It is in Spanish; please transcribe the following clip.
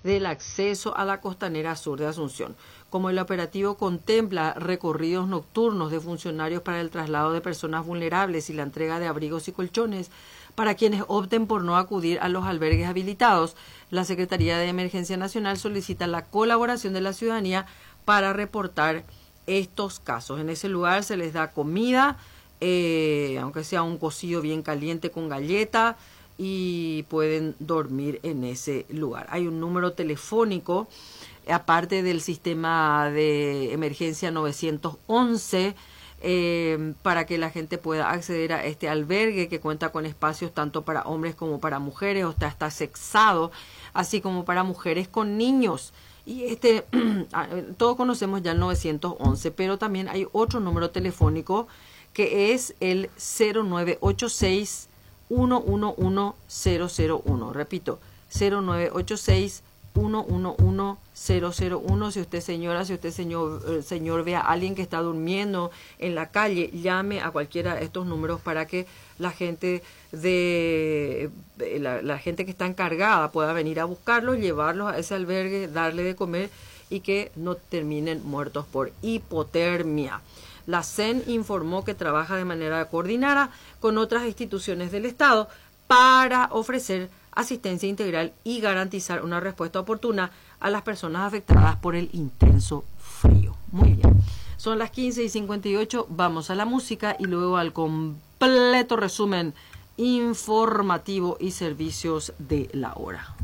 del acceso a la costanera sur de Asunción. Como el operativo contempla recorridos nocturnos de funcionarios para el traslado de personas vulnerables y la entrega de abrigos y colchones para quienes opten por no acudir a los albergues habilitados, la Secretaría de Emergencia Nacional solicita la colaboración de la ciudadanía para reportar estos casos. En ese lugar se les da comida, aunque sea un cocido bien caliente con galleta, y pueden dormir en ese lugar. Hay un número telefónico, aparte del sistema de emergencia 911, para que la gente pueda acceder a este albergue que cuenta con espacios tanto para hombres como para mujeres, o está sexado, así como para mujeres con niños. Y todos conocemos ya el 911, pero también hay otro número telefónico que es el 0986 111-001. Repito, 0986-111-001. Si usted, señora, si usted, señor, ve a alguien que está durmiendo en la calle, llame a cualquiera de estos números para que la gente la gente que está encargada pueda venir a buscarlos, llevarlos a ese albergue, darle de comer y que no terminen muertos por hipotermia. La CEN informó que trabaja de manera coordinada con otras instituciones del Estado para ofrecer asistencia integral y garantizar una respuesta oportuna a las personas afectadas por el intenso frío. Muy bien. Son las 15:58, vamos a la música y luego al completo resumen informativo y servicios de la hora.